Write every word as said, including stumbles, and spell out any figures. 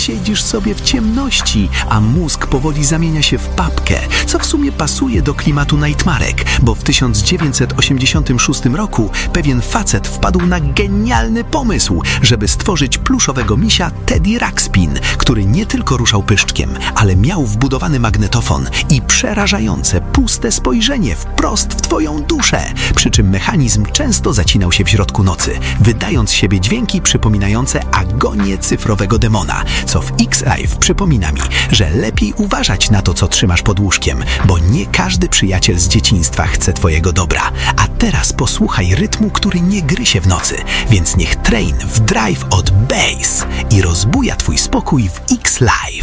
siedzisz sobie w ciemności, a mózg powoli zamienia się w papkę, co w sumie pasuje do klimatu Nightmarek, bo w tysiąc dziewięćset osiemdziesiątym szóstym roku pewien facet wpadł na genialny pomysł, żeby stworzyć pluszowego misia Teddy Ruxpin, który nie tylko ruszał pyszczkiem, ale miał wbudowany magnetofon i przerażające, puste spojrzenie wprost w twoją duszę, przy czym mechanizm często zacinał się w środku nocy, wydając z siebie dźwięki przypominające agonię cyfrowego demona, co w X-Live przypomina mi, że lepiej uważać na to, co trzymasz pod łóżkiem, bo nie każdy przyjaciel z dzieciństwa chce twojego dobra. A teraz posłuchaj rytmu, który nie gryzie w nocy, więc niech Train w Drive od Bass i rozbuja twój spokój w X-Live.